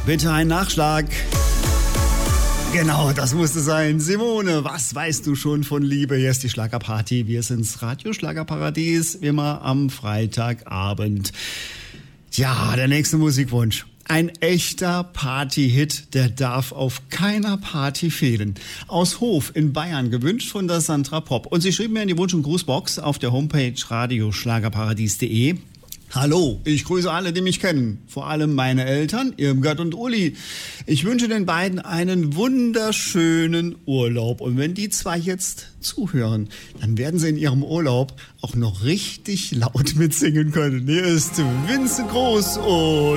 Bitte ein Nachschlag. Genau, das musste sein. Simone, was weißt du schon von Liebe? Hier ist die Schlagerparty. Wir sind's Radio Schlagerparadies, immer am Freitagabend. Ja, der nächste Musikwunsch. Ein echter Party-Hit, der darf auf keiner Party fehlen. Aus Hof in Bayern, gewünscht von der Sandra Popp. Und sie schrieb mir in die Wunsch- und Grußbox auf der Homepage radioschlagerparadies.de. Hallo, ich grüße alle, die mich kennen. Vor allem meine Eltern, Irmgard und Uli. Ich wünsche den beiden einen wunderschönen Urlaub. Und wenn die zwei jetzt zuhören, dann werden sie in ihrem Urlaub auch noch richtig laut mitsingen können. Hier ist Vinze Groß und